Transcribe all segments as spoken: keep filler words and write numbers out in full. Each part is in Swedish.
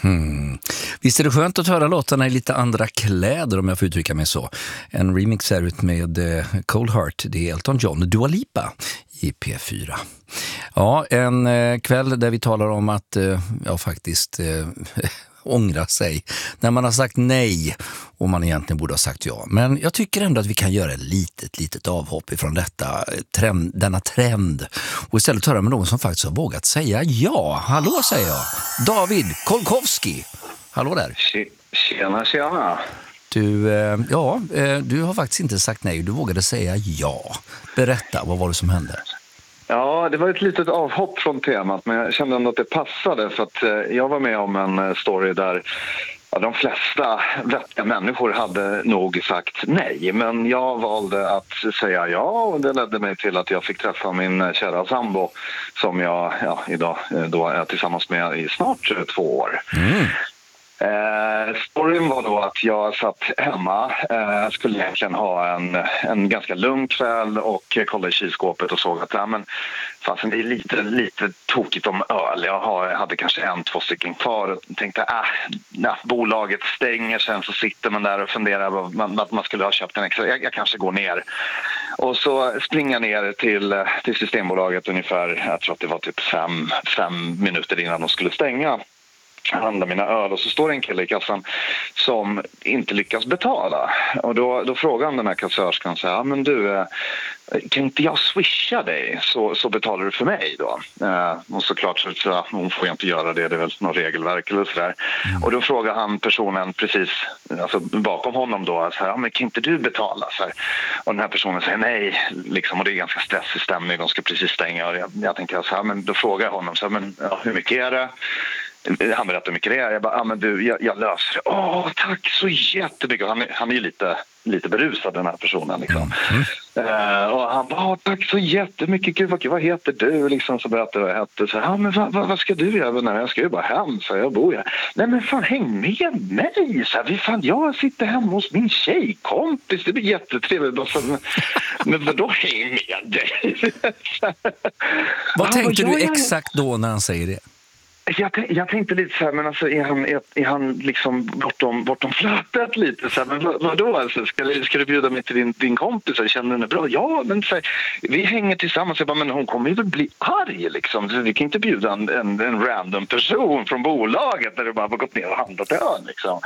Hmm. Visst är det skönt att höra låtarna i lite andra kläder, om jag får uttrycka mig så. En remix är ut med uh, Cold Heart, det är Elton John, Dua Lipa i P fyra. Ja, en uh, kväll där vi talar om att uh, ja, faktiskt uh, ångra sig när man har sagt nej och man egentligen borde ha sagt ja. Men jag tycker ändå att vi kan göra ett litet, litet avhopp ifrån detta, trend, denna trend och istället höra med någon som faktiskt har vågat säga ja. Hallå säger jag. David Kolkowski. Hallå där. Tjena, tjena. Du, eh, ja, eh, du har faktiskt inte sagt nej, du vågade säga ja. Berätta, vad var det som hände? Ja, det var ett litet avhopp från temat, men jag kände ändå att det passade för att eh, jag var med om en story där ja, de flesta vettiga människor hade nog sagt nej, men jag valde att säga ja och det ledde mig till att jag fick träffa min kära sambo som jag ja, idag då är tillsammans med i snart två år. Mm. Eh, storyn var då att jag satt hemma, eh, skulle egentligen ha en, en ganska lugn kväll och kollade i kylskåpet och såg att ja, men, fast det är lite, lite tokigt om öl. Jag, har, jag hade kanske en, två stycken kvar och tänkte att äh, bolaget stänger, sen så sitter man där och funderar på man, att man skulle ha köpt en extra. Jag, jag kanske går ner. Och så springer jag ner till, till Systembolaget ungefär, jag tror att det var typ fem, fem minuter innan de skulle stänga. Handla mina öl och så står en kille i kassan som inte lyckas betala och då, då frågar han den här kassörskan så här, ja, men du, kan inte jag swisha dig så, så betalar du för mig då? Eh, och såklart så, så hon får inte göra det, det är väl något regelverk eller sådär. Mm. Och då frågar han personen precis alltså bakom honom då så här, ja, men kan inte du betala? Så här. Och den här personen säger nej liksom, och det är ganska stressig stämning, de ska precis stänga och jag, jag tänker så här, men då frågar jag honom så här, men ja, hur mycket är det? Han berättade hur mycket det är. Jag bara, ah, men du, jag, jag löser det. Åh, tack så jättemycket. Han, han är ju lite, lite berusad, den här personen. Liksom. Mm. Uh, och han bara, tack så jättemycket. Gud, vad, vad heter du? Liksom, så berättade vad jag hette. Så, ah, men vad, vad, vad ska du göra? Nej, jag ska ju bara hem, så jag bor här. Nej, men fan, häng med mig. Så här, fan, jag sitter hemma hos min tjejkompis. Det blir jättetrevligt. Så, men, men vadå, häng med dig? Vad tänkte du exakt då när han säger det? Jag, jag tänkte lite så här, men alltså är han, är, är han liksom bortom, bortom flötet lite så här, men vad, vadå alltså, ska, ska du bjuda mig till din, din kompis och känner henne bra? Ja, men så här, vi hänger tillsammans, jag bara, men hon kommer ju väl bli arg liksom, så vi kan inte bjuda en, en, en random person från bolaget där du bara har gått ner och handlat öl liksom.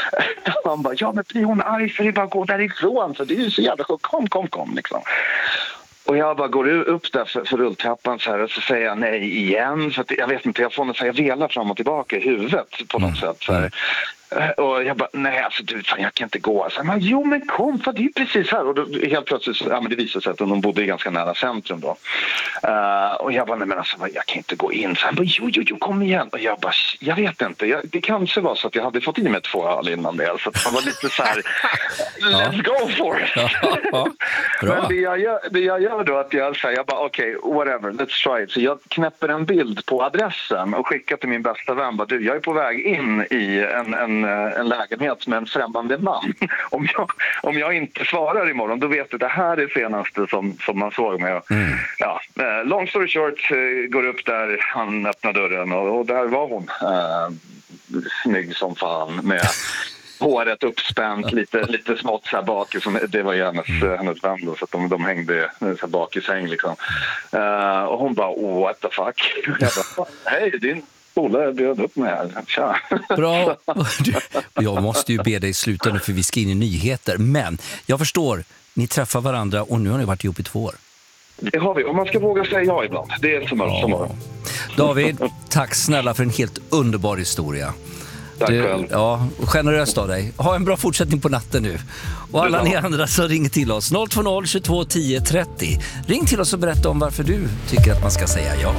Han bara, ja men blir hon arg så är det bara att gå därifrån, så det är ju så jävla sjukt, kom, kom, kom liksom. Och jag bara går upp där för, för rulltrappan så här, och så säger jag nej igen. För att jag vet inte, jag får något så här, jag velar fram och tillbaka i huvudet på något mm. sätt. Så här. Och jag bara, nej alltså du, fan, jag kan inte gå. Så här, jo men kom, för det är precis här. Och då, helt plötsligt, så, ja men det visade sig att de bodde ganska nära centrum då. Uh, och jag bara, nej men alltså, jag kan inte gå in. Så han bara, jo, jo, jo, kom igen. Och jag bara, jag vet inte. Jag, det kanske var så att jag hade fått i mig två öl innan det. Så att man var lite så här, let's go for it. Ja, ja. Men det jag gör, det jag gör då att jag säger, jag bara, okej, okay, whatever, let's try it. Så jag knäpper en bild på adressen och skickar till min bästa vän. Bara, du, jag är på väg in i en, en en lägenhet med en främmande man. Om jag, om jag inte svarar imorgon, då vet du att det här är senaste som, som man såg mig. Mm. Ja, long story short, går upp där, han öppnar dörren och, och där var hon. Uh, snygg som fan med håret uppspänt, lite, lite smått så här bak. Som, det var ju hennes, mm. hennes vän då, så att de, de hängde så här bak i säng liksom. Uh, och hon bara, oh, what the fuck? Jag bara, hej, din Ola bjöd upp mig här. Tja. Bra. Jag måste ju be dig sluta nu för vi ska in i nyheter. Men jag förstår, ni träffar varandra och nu har ni varit ihop i två år. Det har vi, och man ska våga säga ja ibland. Det är som ja. som David, tack snälla för en helt underbar historia. Tack du, själv. Ja, generöst av dig. Ha en bra fortsättning på natten nu. Och alla ni andra som ringer till oss noll två noll tjugotvå tio trettio. Ring till oss och berätta om varför du tycker att man ska säga ja.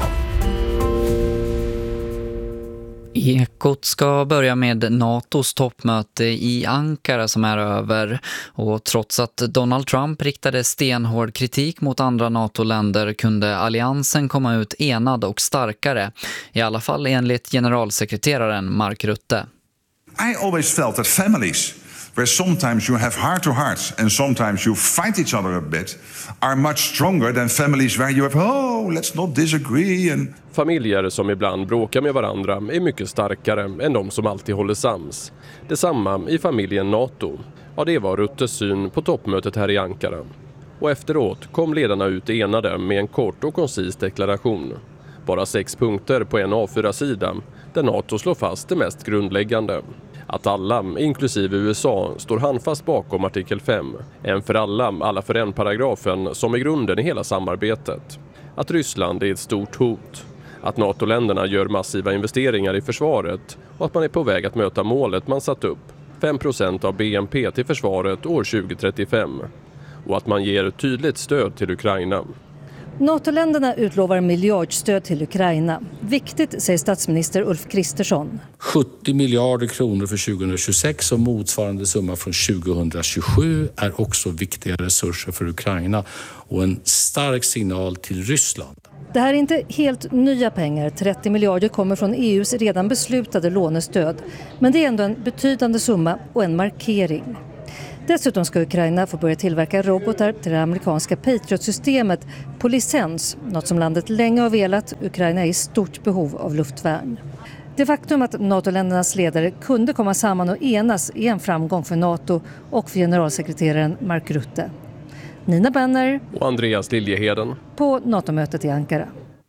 Ekot ska börja med NATOs toppmöte i Ankara som är över. Och trots att Donald Trump riktade stenhård kritik mot andra NATO-länder kunde alliansen komma ut enad och starkare. I alla fall enligt generalsekreteraren Mark Rutte. I always felt that families where sometimes you have heart-to-hearts and sometimes you fight each other a bit, are much stronger than families where you have, oh, let's not disagree. And... Familjer som ibland bråkar med varandra är mycket starkare än de som alltid håller sams. Detsamma i familjen NATO. Ja, det var Ruttes syn på toppmötet här i Ankara. Och efteråt kom ledarna ut enade med en kort och koncis deklaration. Bara sex punkter på en A fyra-sida där NATO slår fast det mest grundläggande. Att alla, inklusive U S A, står handfast bakom artikel fem. En för alla, alla för en-paragrafen som är grunden i hela samarbetet. Att Ryssland är ett stort hot. Att NATO-länderna gör massiva investeringar i försvaret och att man är på väg att möta målet man satt upp. fem procent av B N P till försvaret år tjugo trettiofem. Och att man ger tydligt stöd till Ukraina. NATO-länderna utlovar miljardstöd till Ukraina. Viktigt, säger statsminister Ulf Kristersson. sjuttio miljarder kronor för tjugohundratjugosex och motsvarande summa från tjugohundratjugosju är också viktiga resurser för Ukraina och en stark signal till Ryssland. Det här är inte helt nya pengar. trettio miljarder kommer från E U:s redan beslutade lånestöd. Men det är ändå en betydande summa och en markering. Dessutom ska Ukraina få börja tillverka robotar till det amerikanska Patriot-systemet på licens, något som landet länge har velat. Ukraina är i stort behov av luftvärn. Det faktum att NATO-ländernas ledare kunde komma samman och enas är en framgång för NATO och för generalsekreteraren Mark Rutte. Nina Benner och Andreas Liljeheden på NATO-mötet i Ankara.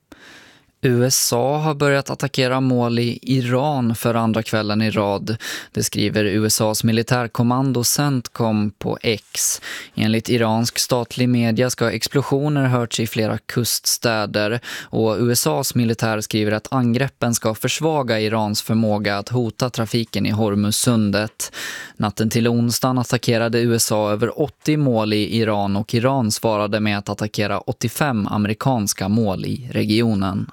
U S A har börjat attackera mål i Iran för andra kvällen i rad. Det skriver U S A:s militärkommando CENTCOM på X. Enligt iransk statlig media ska explosioner hörts i flera kuststäder och U S A:s militär skriver att angreppen ska försvaga Irans förmåga att hota trafiken i Hormuzsundet. Natten till onsdagen attackerade U S A över åttio mål i Iran och Iran svarade med att attackera åttiofem amerikanska mål i regionen.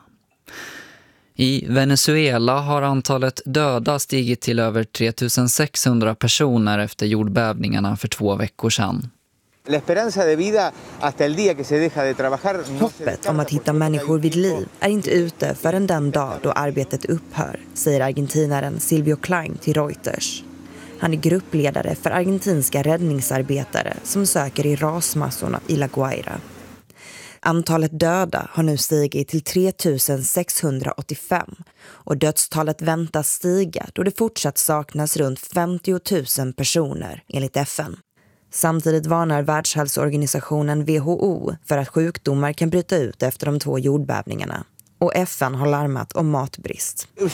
I Venezuela har antalet döda stigit till över tre tusen sexhundra personer efter jordbävningarna för två veckor sedan. Hoppet om att hitta människor vid liv är inte ute förrän den dag då arbetet upphör, säger argentinaren Silvio Klein till Reuters. Han är gruppledare för argentinska räddningsarbetare som söker i rasmassorna i La Guaira. Antalet döda har nu stigit till tre tusen sexhundraåttiofem och dödstalet väntas stiga då det fortsatt saknas runt femtio tusen personer enligt F N. Samtidigt varnar Världshälsoorganisationen W H O för att sjukdomar kan bryta ut efter de två jordbävningarna. Och F N har larmat om matbrist. Det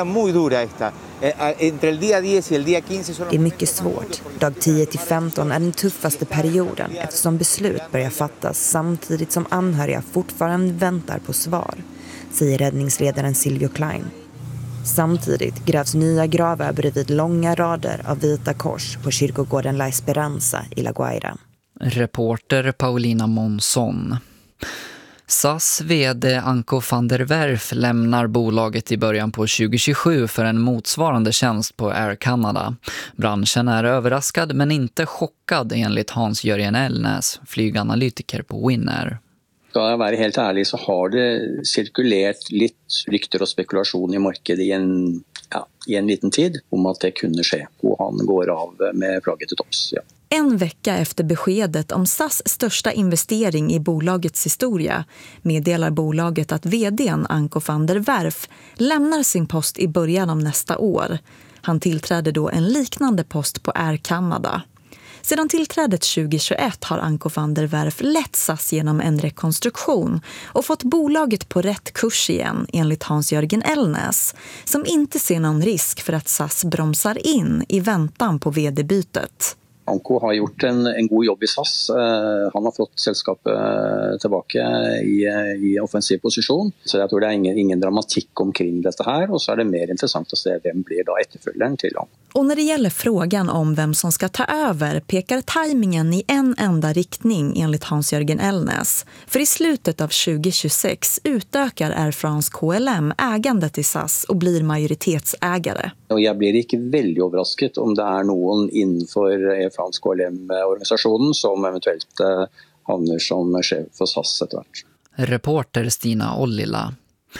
är mycket svårt. Dag tio till femton är den tuffaste perioden eftersom beslut börjar fattas samtidigt som anhöriga fortfarande väntar på svar, säger räddningsledaren Silvio Klein. Samtidigt grävs nya gravar bredvid långa rader av vita kors på kyrkogården La Esperanza i La Guaira. Reporter Paulina Månsson. S A S vd Anko van der Werf lämnar bolaget i början på tjugo tjugosju för en motsvarande tjänst på Air Canada. Branschen är överraskad men inte chockad enligt Hans-Jørgen Elnäs, flyganalytiker på Winair. Ska jag vara helt ärlig så har det cirkulerat lite rykter och spekulation i marknaden i en, ja, i en liten tid om att det kunde ske och han går av med flagget till topps. Ja. En vecka efter beskedet om S A S största investering i bolagets historia meddelar bolaget att vdn Anko van der Werf lämnar sin post i början av nästa år. Han tillträdde då en liknande post på Air Canada. Sedan tillträdet tjugo tjugoett har Anko van der Werf lett S A S genom en rekonstruktion och fått bolaget på rätt kurs igen enligt Hans-Jørgen Elnäs, som inte ser någon risk för att S A S bromsar in i väntan på vd-bytet. Anko har gjort en, en god jobb i S A S. Uh, han har fått sällskapet tillbaka i, i offensiv position. Så jag tror det är ingen, ingen dramatik omkring detta här. Och så är det mer intressant att se vem blir då efterföljaren till honom. Och när det gäller frågan om vem som ska ta över pekar tajmingen i en enda riktning enligt Hans-Jørgen Elnäs. För i slutet av tjugo tjugosex utökar Air France K L M ägandet i S A S och blir majoritetsägare. Och jag blir inte väldigt överraskad om det är någon inför Air France K L M-organisationen som eventuellt eh, hamnar som chef för S A S ett vart. Reporter Stina Ollila.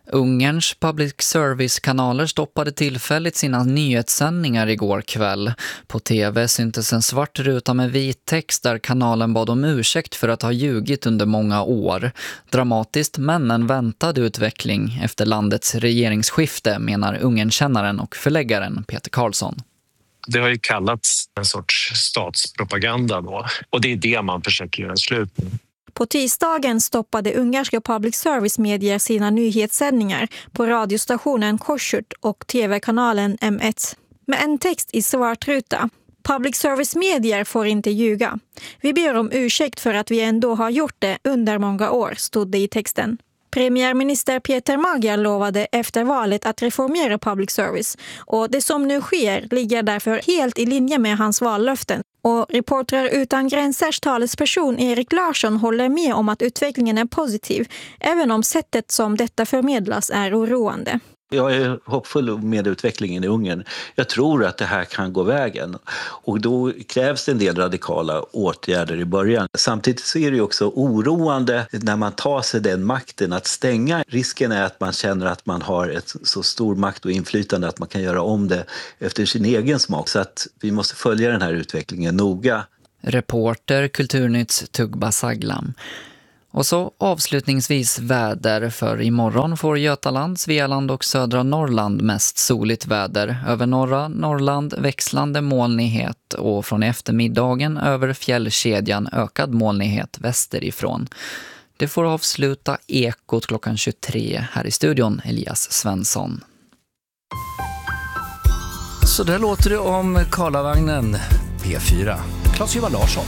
Ungerns public service-kanaler stoppade tillfälligt sina nyhetssändningar igår kväll. På tv syntes en svart ruta med vit text där kanalen bad om ursäkt för att ha ljugit under många år. Dramatiskt men en väntad utveckling efter landets regeringsskifte, menar Ungernkännaren och förläggaren Peter Karlsson. Det har ju kallats en sorts statspropaganda då, och det är det man försöker göra slut med. På tisdagen stoppade ungerska public service-medier sina nyhetssändningar på radiostationen Kossuth och tv-kanalen M ett. Med en text i svart ruta. Public service-medier får inte ljuga. Vi ber om ursäkt för att vi ändå har gjort det under många år, stod det i texten. Premiärminister Peter Magyar lovade efter valet att reformera public service och det som nu sker ligger därför helt i linje med hans vallöften. Och Reportrar utan gränsers talesperson Erik Larsson håller med om att utvecklingen är positiv, även om sättet som detta förmedlas är oroande. Jag är hoppfull med utvecklingen i Ungern. Jag tror att det här kan gå vägen och då krävs det en del radikala åtgärder i början. Samtidigt så är det också oroande när man tar sig den makten att stänga. Risken är att man känner att man har ett så stor makt och inflytande att man kan göra om det efter sin egen smak. Så att vi måste följa den här utvecklingen noga. Reporter Kulturnytts Tugba Saglam. Och så avslutningsvis väder, för imorgon får Götaland, Svealand och södra Norrland mest soligt väder. Över norra Norrland växlande molnighet och från eftermiddagen över fjällkedjan ökad molnighet västerifrån. Det får avsluta Ekot klockan tjugotre. Här i studion Elias Svensson. Så där låter det om Karlavagnen P fyra. Claes-Johan Larsson.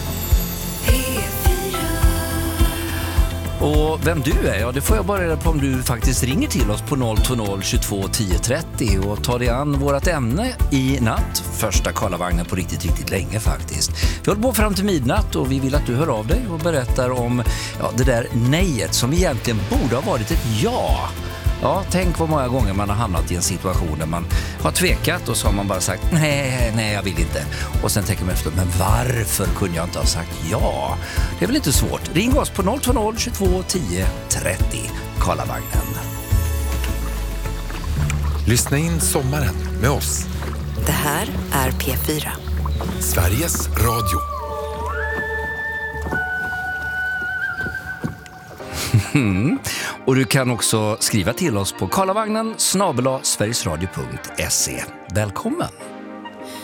Och vem du är, ja det får jag bara reda på om du faktiskt ringer till oss på noll två noll tjugotvå tio trettio och tar dig an vårt ämne i natt. Första Karlavagnen på riktigt, riktigt länge faktiskt. Vi håller på fram till midnatt och vi vill att du hör av dig och berättar om ja, det där nejet som egentligen borde ha varit ett ja. Ja, tänk vad många gånger man har hamnat i en situation där man har tvekat och så har man bara sagt nej, nej jag vill inte. Och sen tänker man efter, men varför kunde jag inte ha sagt ja? Det är väl inte svårt. Ring oss på noll två noll tjugotvå tio trettio, Karlavagnen. Lyssna in sommaren med oss. Det här är P fyra. Sveriges Radio. Mm. Och du kan också skriva till oss på karlavagnen snabel-a sverigesradio punkt se. Välkommen!